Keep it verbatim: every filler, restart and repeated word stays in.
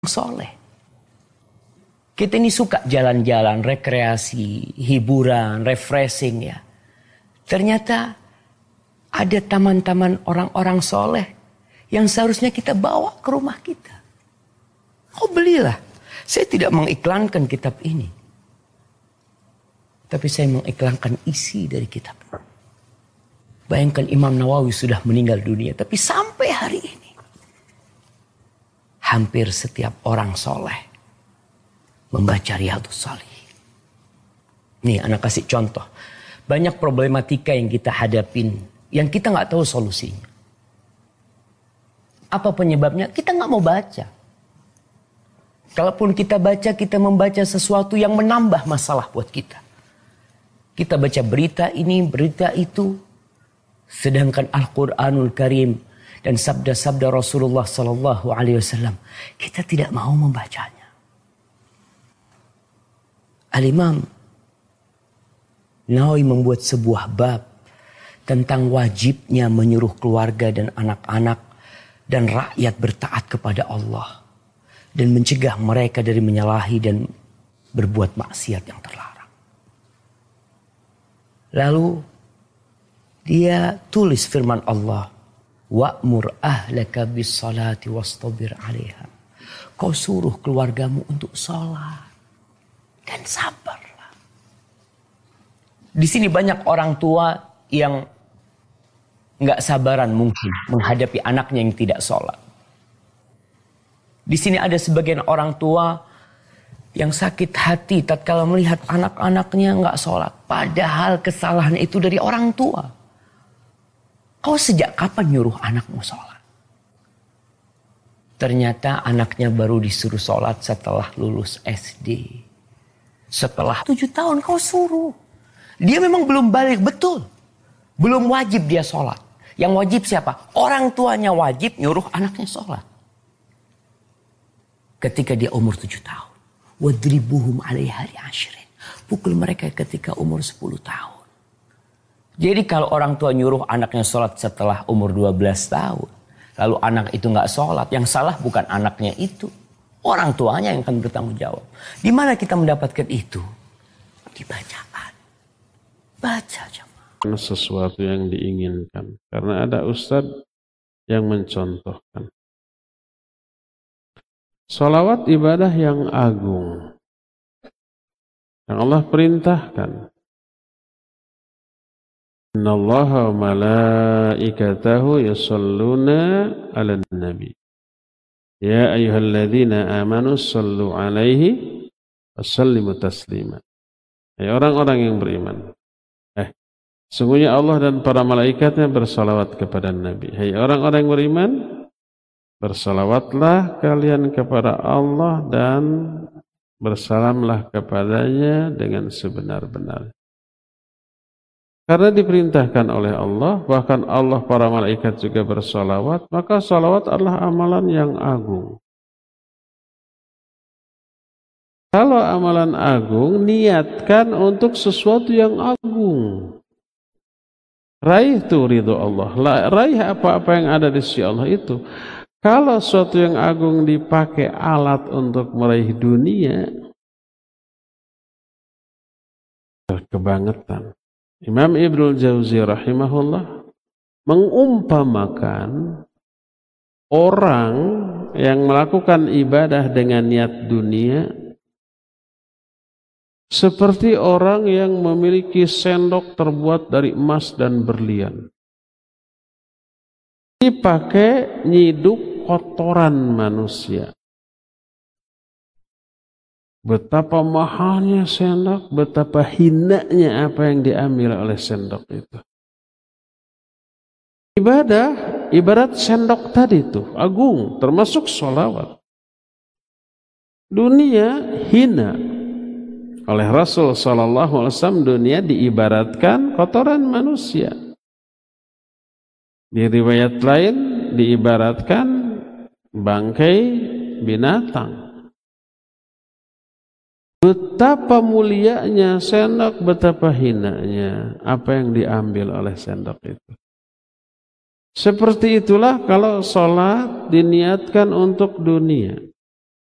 soleh. Kita ini suka jalan-jalan, rekreasi, hiburan, refreshing ya. Ternyata ada taman-taman orang-orang soleh yang seharusnya kita bawa ke rumah kita. Oh belilah. Saya tidak mengiklankan kitab ini. Tapi saya mengiklankan isi dari kitab. Bayangkan Imam Nawawi sudah meninggal dunia. Tapi sampai hari ini. Hampir setiap orang soleh membaca Riyadhus Shalihin. Nih anak kasih contoh. Banyak problematika yang kita hadapin. Yang kita nggak tahu solusinya. Apa penyebabnya? Kita nggak mau baca. Kalaupun kita baca, kita membaca sesuatu yang menambah masalah buat kita. Kita baca berita ini, berita itu. Sedangkan Al-Quranul Karim dan sabda-sabda Rasulullah Sallallahu Alaihi Wasallam, kita tidak mau membacanya. Al-Imam Nawawi membuat sebuah bab tentang wajibnya menyuruh keluarga dan anak-anak dan rakyat bertaat kepada Allah. Dan mencegah mereka dari menyalahi dan berbuat maksiat yang terlarang. Lalu dia tulis firman Allah. Wa'mur ahlaka bis salati wastabir 'alaiha. Kau suruh keluargamu untuk salat dan sabarlah. Di sini banyak orang tua yang nggak sabaran mungkin menghadapi anaknya yang tidak salat. Di sini ada sebagian orang tua yang sakit hati tatkala melihat anak-anaknya nggak sholat. Padahal kesalahan itu dari orang tua. Kau sejak kapan nyuruh anakmu sholat? Ternyata anaknya baru disuruh sholat setelah lulus S D. Setelah tujuh tahun kau suruh. Dia memang belum balik, betul. Belum wajib dia sholat. Yang wajib siapa? Orang tuanya wajib nyuruh anaknya sholat. Ketika dia umur tujuh tahun. Wadribuhum 'alaiha li'ashrin. Pukul mereka ketika umur sepuluh tahun. Jadi kalau orang tua nyuruh anaknya sholat setelah umur dua belas tahun. Lalu anak itu gak sholat. Yang salah bukan anaknya itu. Orang tuanya yang akan bertanggung jawab. Di mana kita mendapatkan itu? Di bacaan. Baca jemaah. Sesuatu yang diinginkan. Karena ada ustadz yang mencontohkan. Salawat ibadah yang agung. Yang Allah perintahkan. Innallaha wa malaikatahu yusalluna 'alan nabi. Ya ayyuhalladzina amanu sallu 'alaihi wasallimu taslima. Hai orang-orang yang beriman. Eh, sungguhnya Allah dan para malaikatnya bersalawat kepada Nabi. Hai orang-orang yang beriman, bersalawatlah kalian kepada Allah dan bersalamlah kepadanya dengan sebenar-benar. Karena diperintahkan oleh Allah, bahkan Allah para malaikat juga bersalawat, maka salawat adalah amalan yang agung. Kalau amalan agung, niatkan untuk sesuatu yang agung. Raih tuh ridho Allah, raih apa-apa yang ada di sisi Allah itu. Kalau sesuatu yang agung dipakai alat untuk meraih dunia, kebangetan. Imam Ibnul Jauzi rahimahullah mengumpamakan orang yang melakukan ibadah dengan niat dunia seperti orang yang memiliki sendok terbuat dari emas dan berlian. Dipakai nyiduk kotoran manusia. Betapa mahalnya sendok, betapa hinanya apa yang diambil oleh sendok itu. Ibadah, ibarat sendok tadi itu, agung, termasuk sholawat. Dunia hina. Oleh Rasul Sallallahu Alaihi Wasallam dunia diibaratkan kotoran manusia. Di riwayat lain diibaratkan bangkai binatang. Betapa mulianya sendok, betapa hinanya apa yang diambil oleh sendok itu. Seperti itulah kalau sholat diniatkan untuk dunia.